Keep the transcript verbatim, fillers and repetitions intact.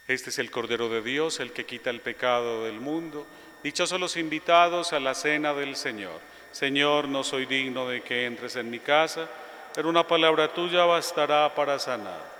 Este es el Cordero de Dios, el que quita el pecado del mundo. Dichosos los invitados a la cena del Señor. Señor, no soy digno de que entres en mi casa, pero una palabra tuya bastará para sanar.